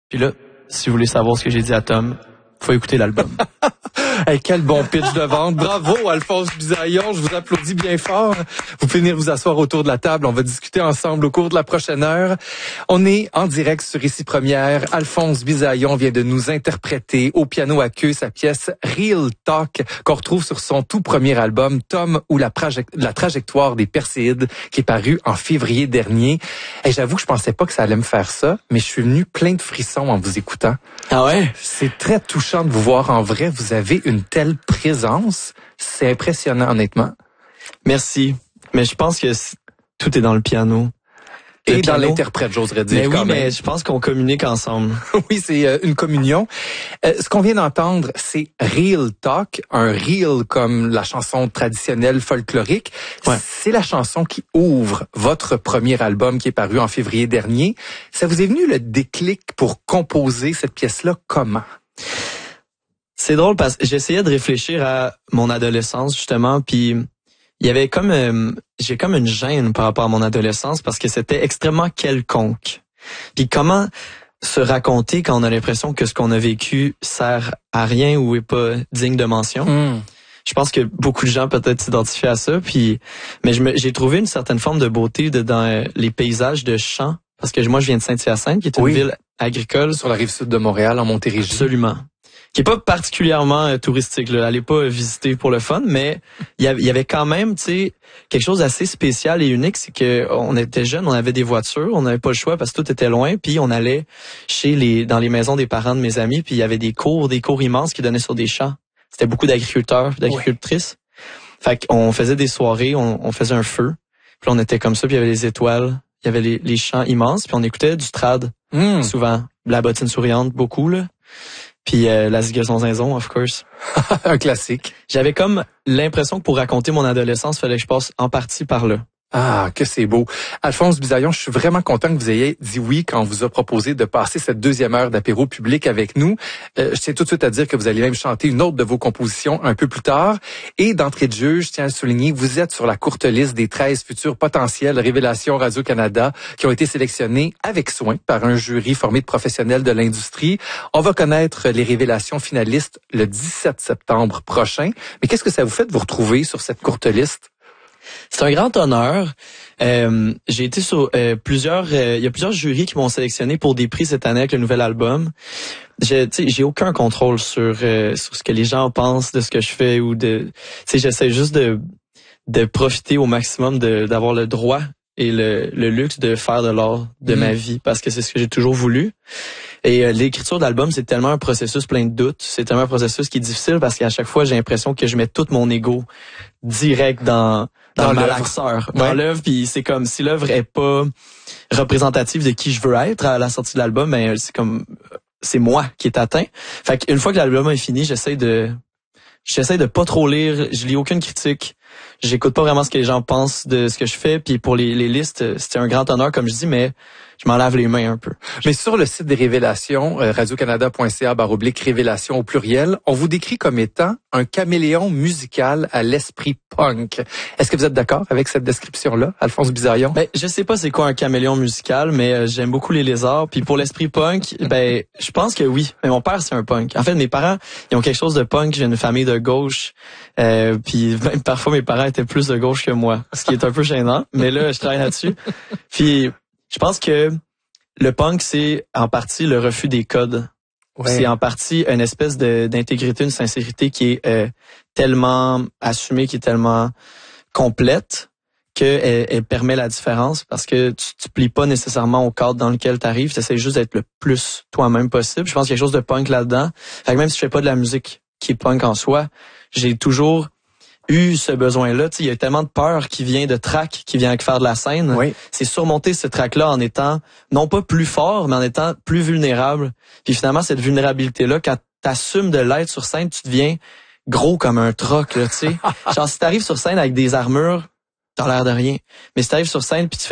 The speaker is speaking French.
Puis là, si vous voulez savoir ce que j'ai dit à Tom, faut écouter l'album. Hey, quel bon pitch de vente. Bravo, Alphonse Bisaillon. Je vous applaudis bien fort. Vous pouvez venir vous asseoir autour de la table. On va discuter ensemble au cours de la prochaine heure. On est en direct sur Ici Première. Alphonse Bisaillon vient de nous interpréter au piano à queue sa pièce Real Talk qu'on retrouve sur son tout premier album Tom ou la trajectoire des Perséides qui est paru en février dernier. Et j'avoue que je pensais pas que ça allait me faire ça, mais je suis venu plein de frissons en vous écoutant. Ah ouais? C'est très touchant de vous voir en vrai. Vous avez une telle présence. C'est impressionnant, honnêtement. Merci. Mais je pense que tout est dans le piano. Et dans l'interprète, j'oserais dire. Mais oui, quand même. mais je pense qu'on communique ensemble. Oui, c'est une communion. Ce qu'on vient d'entendre, c'est Real Talk, un reel comme la chanson traditionnelle folklorique. Ouais. C'est la chanson qui ouvre votre premier album qui est paru en février dernier. Ça vous est venu le déclic pour composer cette pièce-là comment? C'est drôle parce que j'essayais de réfléchir à mon adolescence, justement, puis il y avait j'ai comme une gêne par rapport à mon adolescence parce que c'était extrêmement quelconque. Puis comment se raconter quand on a l'impression que ce qu'on a vécu sert à rien ou est pas digne de mention? Je pense que beaucoup de gens peut-être s'identifient à ça. Mais j'ai trouvé une certaine forme de beauté dans les paysages de champs parce que moi je viens de Saint-Hyacinthe, qui est une ville agricole sur la rive sud de Montréal, en Montérégie. Absolument. Qui est pas particulièrement touristique, là. Allez pas visiter pour le fun, mais il y avait quand même, tu sais, quelque chose d'assez spécial et unique, c'est que on était jeunes, on avait des voitures, on n'avait pas le choix parce que tout était loin, puis on allait dans les maisons des parents de mes amis, puis il y avait des cours immenses qui donnaient sur des champs. C'était beaucoup d'agriculteurs, d'agricultrices. Fait qu'on faisait des soirées, on faisait un feu, puis on était comme ça, puis il y avait les étoiles, il y avait les champs immenses, puis on écoutait du trad, souvent, la bottine souriante, beaucoup là. Puis la zigue son zinzon, of course. Un classique. J'avais comme l'impression que pour raconter mon adolescence, il fallait que je passe en partie par là. Ah, que c'est beau. Alphonse Bisaillon, je suis vraiment content que vous ayez dit oui quand on vous a proposé de passer cette deuxième heure d'apéro public avec nous. Je tiens tout de suite à dire que vous allez même chanter une autre de vos compositions un peu plus tard. Et d'entrée de jeu, je tiens à le souligner, vous êtes sur la courte liste des 13 futures potentielles révélations Radio-Canada qui ont été sélectionnées avec soin par un jury formé de professionnels de l'industrie. On va connaître les révélations finalistes le 17 septembre prochain. Mais qu'est-ce que ça vous fait de vous retrouver sur cette courte liste? C'est un grand honneur. J'ai été sur il y a plusieurs jurys qui m'ont sélectionné pour des prix cette année avec le nouvel album. J'ai aucun contrôle sur ce que les gens pensent de ce que je fais ou j'essaie juste de profiter au maximum d'avoir le droit et le luxe de faire de l'art de ma vie parce que c'est ce que j'ai toujours voulu. Et l'écriture d'album, c'est tellement un processus plein de doutes. C'est tellement un processus qui est difficile parce qu'à chaque fois, j'ai l'impression que je mets tout mon ego direct dans le malaxeur, dans l'œuvre. Puis c'est comme si l'œuvre est pas représentative de qui je veux être à la sortie de l'album, ben c'est moi qui est atteint. Fait qu'une fois que l'album est fini, j'essaie de pas trop lire. Je lis aucune critique. J'écoute pas vraiment ce que les gens pensent de ce que je fais. Puis pour les listes, c'était un grand honneur, comme je dis, mais je m'en lave les mains un peu. Mais sur le site des révélations, radiocanada.ca/révélations au pluriel, on vous décrit comme étant un caméléon musical à l'esprit punk. Est-ce que vous êtes d'accord avec cette description-là, Alphonse Bisaillon? Ben, je sais pas c'est quoi un caméléon musical, mais j'aime beaucoup les lézards. Puis pour l'esprit punk, ben, je pense que oui. Mais mon père, c'est un punk. En fait, mes parents, ils ont quelque chose de punk. J'ai une famille de gauche. Puis même parfois, mes parents étaient plus de gauche que moi, ce qui est un peu gênant. Mais là, je travaille là-dessus. Puis je pense que le punk, c'est en partie le refus des codes. Ouais. C'est en partie une espèce d'intégrité, une sincérité qui est tellement assumée, qui est tellement complète qu'elle permet la différence parce que tu plies pas nécessairement au cadre dans lequel tu arrives, tu essaies juste d'être le plus toi-même possible. Je pense qu'il y a quelque chose de punk là-dedans. Fait que même si je fais pas de la musique qui est punk en soi, j'ai toujours eu ce besoin-là. Tu sais, il y a tellement de peur qui vient de track, qui vient avec faire de la scène. Oui. C'est surmonter ce track-là en étant non pas plus fort, mais en étant plus vulnérable. Puis finalement, cette vulnérabilité-là, quand t'assumes de l'être sur scène, tu deviens gros comme un troc, là, tu sais. Genre, si t'arrives sur scène avec des armures, t'as l'air de rien. Mais si t'arrives sur scène puis tu fais